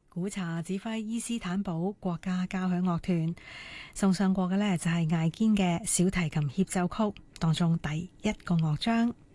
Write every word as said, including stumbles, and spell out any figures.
古查指揮伊斯坦堡國家交響樂團送上過嘅呢，就係艾堅嘅小提琴協奏曲當中第一個樂章。